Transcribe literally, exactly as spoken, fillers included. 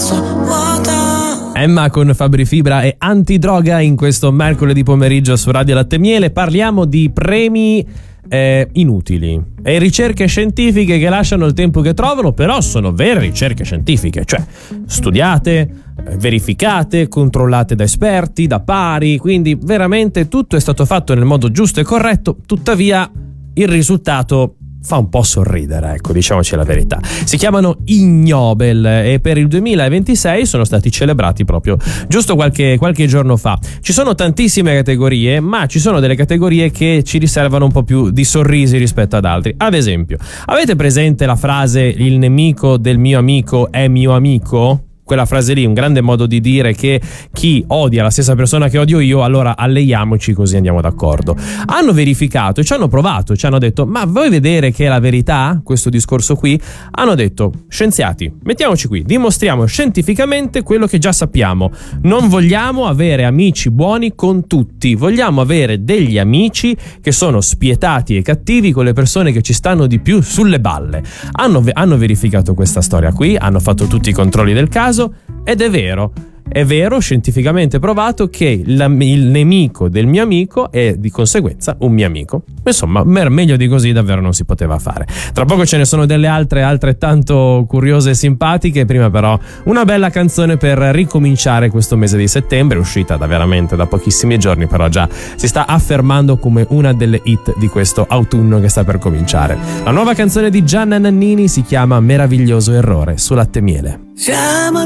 Emma con Fabri Fibra e Antidroga in questo mercoledì pomeriggio su Radio Latte e Miele. Parliamo di premi eh, inutili e ricerche scientifiche che lasciano il tempo che trovano, però sono vere ricerche scientifiche, cioè studiate, verificate, controllate da esperti, da pari, quindi veramente tutto è stato fatto nel modo giusto e corretto, tuttavia il risultato fa un po' sorridere, ecco, diciamoci la verità. Si chiamano Ig Nobel e per il duemilaventisei sono stati celebrati proprio giusto qualche, qualche giorno fa. Ci sono tantissime categorie, ma ci sono delle categorie che ci riservano un po' più di sorrisi rispetto ad altri. Ad esempio, avete presente la frase "il nemico del mio amico è mio amico"? Quella frase lì, un grande modo di dire che chi odia la stessa persona che odio io, allora alleiamoci così andiamo d'accordo. Hanno verificato e ci hanno provato, ci hanno detto: ma vuoi vedere che è la verità questo discorso qui? Hanno detto: scienziati, mettiamoci qui, dimostriamo scientificamente quello che già sappiamo. Non vogliamo avere amici buoni con tutti, vogliamo avere degli amici che sono spietati e cattivi con le persone che ci stanno di più sulle balle. Hanno, hanno verificato questa storia qui, hanno fatto tutti i controlli del caso ed è vero, è vero, scientificamente provato che la, il nemico del mio amico è di conseguenza un mio amico. Insomma, meglio di così davvero non si poteva fare. Tra poco ce ne sono delle altre altrettanto curiose e simpatiche. Prima però una bella canzone per ricominciare questo mese di settembre, uscita da veramente da pochissimi giorni, però già si sta affermando come una delle hit di questo autunno che sta per cominciare. La nuova canzone di Gianna Nannini si chiama Meraviglioso errore su Latte e Miele. Siamo